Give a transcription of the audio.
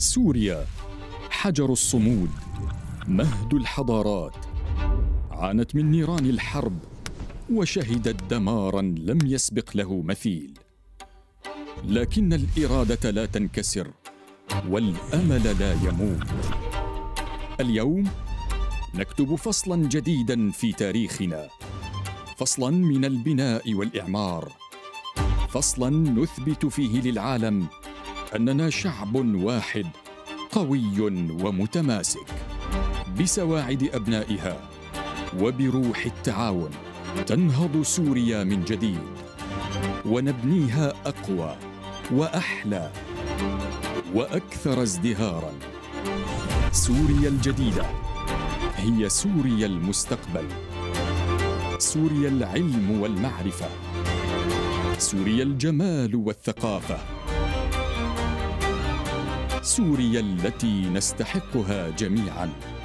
سوريا حجر الصمود، مهد الحضارات، عانت من نيران الحرب وشهدت دماراً لم يسبق له مثيل، لكن الإرادة لا تنكسر والأمل لا يموت. اليوم نكتب فصلاً جديداً في تاريخنا، فصلاً من البناء والإعمار، فصلاً نثبت فيه للعالم أننا شعب واحد قوي ومتماسك. بسواعد أبنائها وبروح التعاون تنهض سوريا من جديد، ونبنيها أقوى وأحلى وأكثر ازدهاراً. سوريا الجديدة هي سوريا المستقبل، سوريا العلم والمعرفة، سوريا الجمال والثقافة، سوريا التي نستحقها جميعاً.